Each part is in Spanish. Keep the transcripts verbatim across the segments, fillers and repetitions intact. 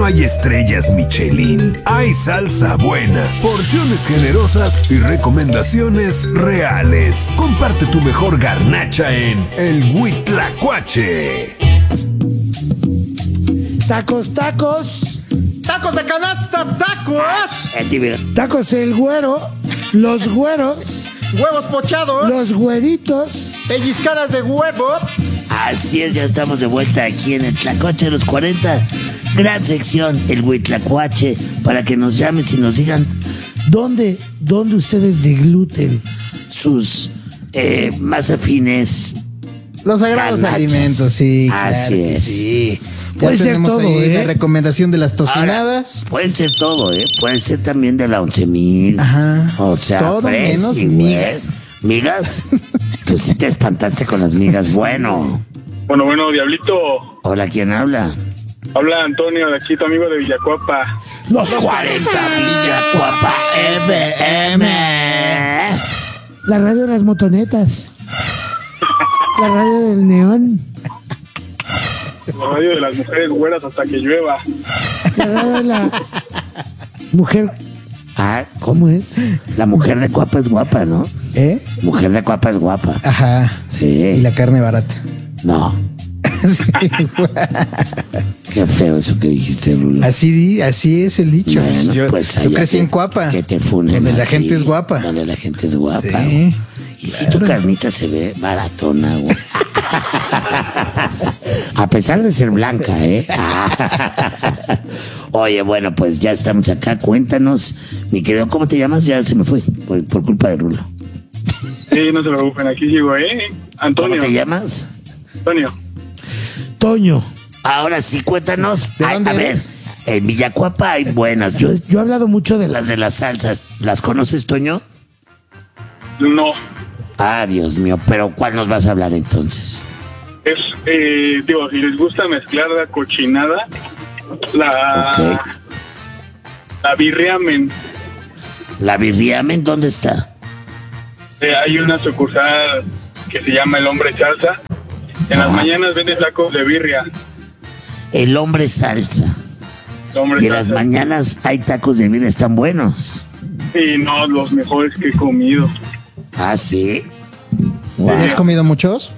hay estrellas Michelin, hay salsa buena, porciones generosas y recomendaciones reales. Comparte tu mejor garnacha en el Huitlacoche. Tacos, tacos. Tacos de canasta, tacos. Tacos el güero, los güeros, Huevos pochados. los güeritos. Pellizcadas de huevo. Así es, ya estamos de vuelta aquí en el Tlacoche de los cuarenta. Gran sección, el Huitlacoche, para que nos llamen y nos digan dónde, dónde ustedes degluten sus eh, más afines. Los sagrados Garnachas. alimentos, sí. Así claro que es. Sí. Ya Puede ser tenemos todo, ahí ¿eh? la recomendación de las Ahora, tocinadas. puede ser todo, ¿eh? Puede ser también de la once mil. Ajá. O sea, Todo fresi, menos güey. migas. ¿Migas? Tú sí te espantaste con las migas. Bueno. Bueno, bueno, Diablito. Hola, ¿quién habla? Habla Antonio, de aquí, tu amigo de Villacuapa. Los cuarenta Villacuapa F M. La radio de las motonetas. La radio del neón. La radio de las mujeres güeras hasta que llueva. La radio de la mujer. Ah, ¿cómo es? La mujer de Cuapa es guapa, ¿no? ¿Eh? Mujer de Cuapa es guapa. Ajá. Sí. Y la carne barata. No. Sí, güey. Qué feo eso que dijiste, Rulo. así, di- así es el dicho. Bueno, yo, pues yo allá crecí que- en Cuapa. Que te funen. Donde la aquí, gente es guapa. Donde la gente es guapa. Sí, güey. Y si tu claro. carnita se ve baratona, güey. A pesar de ser blanca, ¿eh? Oye, bueno, pues ya estamos acá. Cuéntanos, mi querido, ¿cómo te llamas? Ya se me fue, por, por culpa de Rulo. Sí, no se preocupen, aquí sigo, ¿eh? Antonio. ¿Cómo te llamas? Antonio. Toño. Ahora sí, cuéntanos. ¿De Ay, dónde a ver, eres? en Villacuapa hay buenas. Yo, Yo he hablado mucho de las. las de las salsas, ¿las conoces, Toño? No. Ah, Dios mío, pero ¿cuál nos vas a hablar entonces? Es, eh, digo, si les gusta mezclar la cochinada, la... Ok. La birriamen. ¿La birriamen dónde está? Eh, hay una sucursal que se llama El Hombre Salsa. En las Ajá. mañanas vende tacos de birria. El hombre salsa. El Hombre Y en las Salsa. mañanas hay tacos de birria, están buenos. Y no, los mejores que he comido. Ah, sí. ¿Has comido muchos?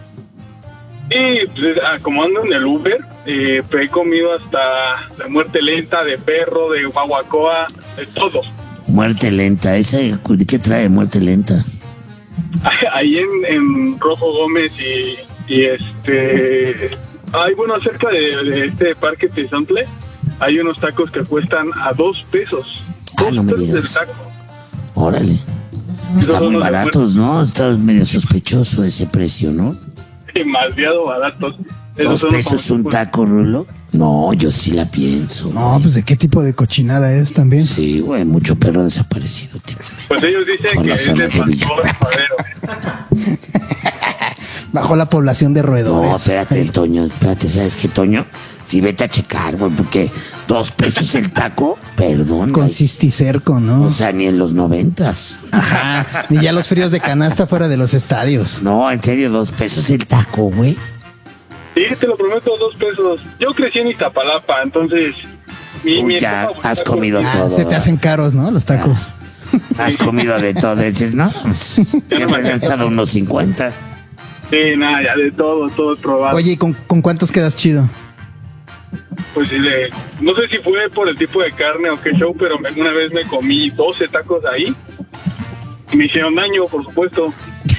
Y pues, ah, como ando en el Uber, eh, pues, he comido hasta la muerte lenta de perro, de guaguacoa, de todo. Muerte lenta, ¿ese de qué trae muerte lenta? Ahí en, en Rojo Gómez y, y este... Hay, bueno, cerca de, de este parque Tezontle, hay unos tacos que cuestan a dos pesos. Ah, Dos no me pesos digas. el taco. Órale. Esos Están son muy los de baratos, ¿no? Está medio sospechoso ese precio, ¿no? Demasiado baratos. Esos ¿Dos son los pesos un famosos. taco, Rulo? No, yo sí la pienso. No, pues ¿de qué tipo de cochinada es también? Sí, güey, mucho perro desaparecido últimamente. Pues ellos dicen Con que las es de zonas de pastor Villacuapa. madero. Bajó la población de roedores. No, espérate, Toño, espérate, ¿sabes qué, Toño? Sí, vete a checar, güey, porque dos pesos el taco, perdón. Con güey. cisticerco, ¿no? O sea, ni en los noventas. Ajá. Ni ya los fríos de canasta fuera de los estadios. No, en serio, dos pesos el taco, güey. Sí, te lo prometo, dos pesos. Yo crecí en Iztapalapa, entonces... Mi, mi Uy, ya etapa has fue- comido Ah, todo. se te hacen caros, ¿no? Los tacos. Has comido de todo. Dices, no, pues, siempre he estado unos cincuenta. Sí, nada, ya de todo, todo probado. Oye, ¿y con, con cuántos quedas chido? Pues sí, de- no sé si fue por el tipo de carne o qué show, pero me- una vez me comí doce tacos ahí. Y me hicieron daño, por supuesto.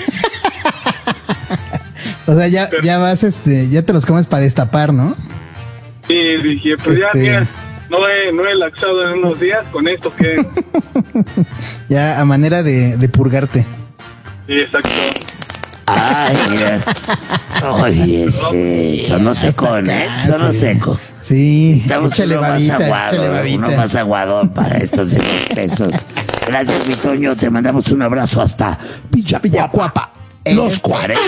O sea, ya, ya vas, este, ya te los comes para destapar, ¿no? Sí, dije, pues ya, Este- mira, no he, no he laxado en unos días, con esto que... Ya a manera de, de purgarte. Sí, exacto. Ay, mira. Oye, ese. Sonó seco, ¿eh? Sonó sí. seco. Sí, Estamos échale uno más babita, échale aguado, babita. uno más aguado para estos de dos pesos. Gracias, mi Toño. Te mandamos un abrazo hasta Villacuapa. Los cuarenta.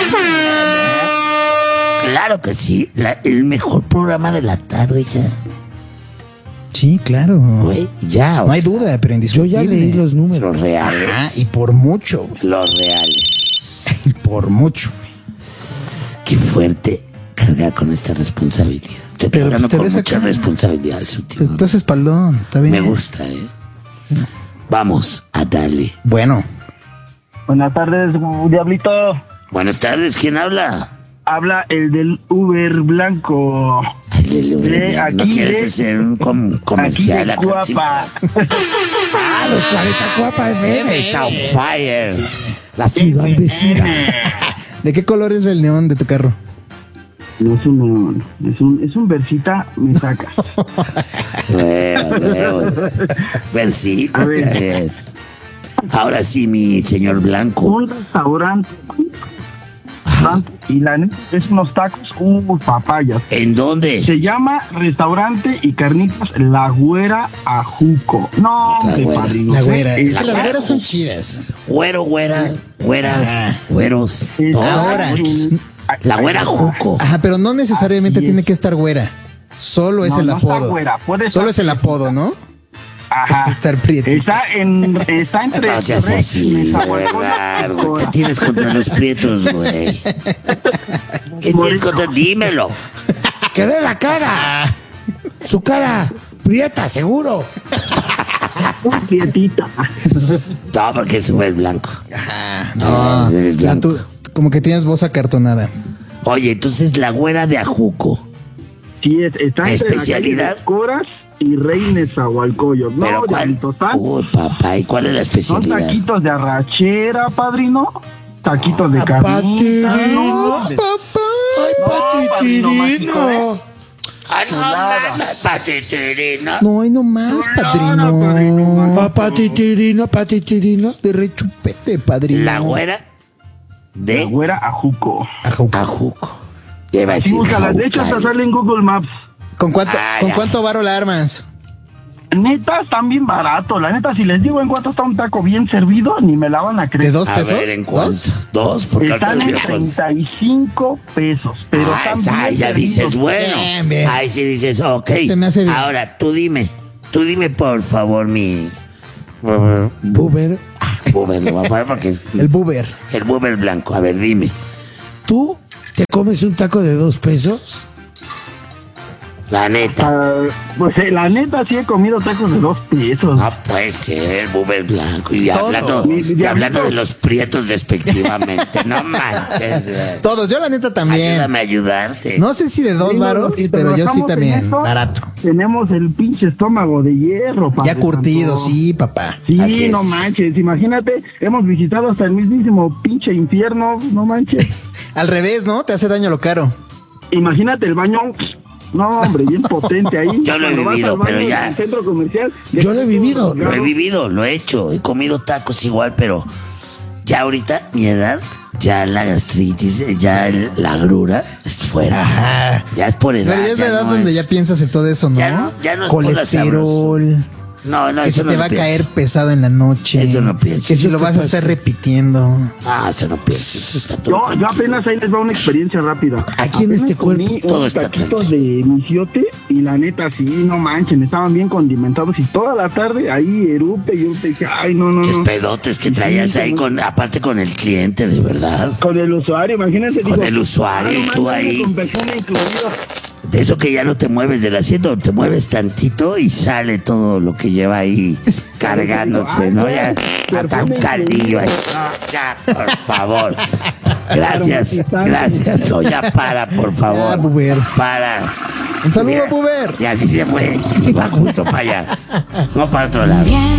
Claro que sí. La- el mejor programa de la tarde ya. Sí, claro. Güey, ya. o No hay sea, duda, pero Yo indiscutible. ya leí los números. Los reales. Ah, y por mucho, güey. Los reales. Y por mucho. Qué fuerte cargar con esta responsabilidad. Estoy Pero, cargando pues, te con ves mucha acá. responsabilidad Pues últimamente. tú haces espaldón, está bien. Me gusta, ¿eh? Vamos a darle. Bueno, Buenas tardes, Diablito. Buenas tardes, ¿quién habla? Habla el del Uber blanco. Ay, Lele, De ¿no aquí quieres de- hacer un com- comercial Aquí de acá? Sí. Cuapa. Ah, los cuarenta Cuapa F M. Está on fire. La ciudad vecina. ¿de qué color es el neón de tu carro? No es un neón, es un, es un versita, me sacas. Bueno, bueno. Versita, A ver. está bien. Ahora sí, mi señor Blanco. Un restaurante. Y la neta es unos tacos, uh, papayas. ¿En dónde? Se llama Restaurante y Carnitas La Güera Ajuco. No, La hombre, Güera. padrino. La güera. Es La que las güera. güeras son chidas. Güero, güera, güeras, güeros. Está todos. Ahora. en- La güera Juco. Ajá, pero no necesariamente Así es. tiene que estar güera. Solo es No, el no está apodo. güera, puede Solo es estar el apodo, ¿no? Ajá. Estar prietita. Está en está entre No seas Rex, así, Nezahualcóyotl ¿verdad, y güey? ¿Qué Cora. tienes contra los prietos, güey? ¿Qué tienes contra? Dímelo. Que ve la cara. Su cara prieta, seguro. Muy prietita. No, porque es el blanco. No, eres blanco. tú como que tienes voz acartonada. Oye, entonces la güera de Ajuco. Sí, es, está entre ¿Especialidad? la calle de Coras y Rey Nezahualcóyotl. Pero No, ¿cuál? Diablito, están- Uy, papá, ¿y cuál es la son especialidad? taquitos de arrachera, padrino. Taquitos de Ah, carnita. patirino, No, de- Papá. Ay, No, padrino mágico, ¿eh? patitirino. Ah, no, mames, patitirino. No hay nomás, No, no, padrino, padrino. Ah, patitirino, patitirino. De rechupete, padrino. La güera La de Güera Ajuco. Ajuco. Ajuco. Lleva a Sí, decir búscala. De hecho, hasta Jaucali. sale en Google Maps. ¿Con cuánto, Ah, ¿con ya. cuánto varo la armas? Neta, están bien baratos. La neta, si les digo en cuánto está un taco bien servido, ni me la van a ¿De creer. dos A pesos? ver, ¿en cuánto? ¿Dos? Dos, porque ahorita Están los en veo con- treinta y cinco pesos. Pero Ah, están esa, bien ya servidos. dices, bueno. Bien, bien. Ahí sí dices, ok. Se me hace bien. Ahora, tú dime. Tú dime, por favor, mi... Buber, Buber, lo voy a poner porque es El buber. el Buber blanco. A ver, dime. ¿tú te comes un taco de dos pesos? La neta. Ah, pues eh, la neta, sí he comido tacos de dos pesos. No puede ser, Buber blanco. Y Todos. hablando, Mi- y mi hablando amigo. de los prietos despectivamente. No manches. güey. Todos, yo la neta también. Ayúdame a ayudarte. No sé si de dos Sí, no, varos, y te pero yo sí bajamos en también. eso. Barato. Tenemos el pinche estómago de hierro, padre Ya curtido, santo. sí, papá. Sí, Así no es. manches, imagínate, hemos visitado hasta el mismísimo pinche infierno, no manches. Al revés, ¿no? Te hace daño lo caro. Imagínate el baño, no hombre, bien potente ahí. Yo lo he Cuando vas vivido, al baño pero en ya. el centro comercial. Yo lo he vivido. Lo he vivido, lo he hecho. He comido tacos igual, pero ya ahorita, mi edad, ya la gastritis, ya el- la agrura es fuera. Ajá. Ya es por edad. Pero ya es la edad no donde es- ya piensas en todo eso, ¿no? Ya no- ya no es por la Colesterol. No, no, Que eso se no te lo va a pienso. caer pesado en la noche. Eso no pienso. Que si Eso lo que vas a pasa. estar repitiendo. Ah, eso no pienso. Eso está todo Yo, yo tranquilo. apenas ahí les va una experiencia rápida. Aquí en Apenas este comí cuerpo todo unos está taquitos de misiote y la neta, sí, no manchen, estaban bien condimentados y toda la tarde ahí erupe y yo te dije, ay, no, no, Qué no. pedotes que traías Sí, ahí, como- con, aparte con el cliente, de verdad. Con el usuario, imagínate. Con el usuario, y tú ahí. Con perfume incluido. De eso que ya no te mueves del asiento, te mueves tantito y sale todo lo que lleva ahí cargándose, ¿no? Ya, hasta un caldillo ahí. No, ya, por favor. Gracias, gracias. No, ya para, por favor. Ya, Buber. Para. Un saludo, Mira, Buber. Y así se fue. Se va justo para allá. No para otro lado.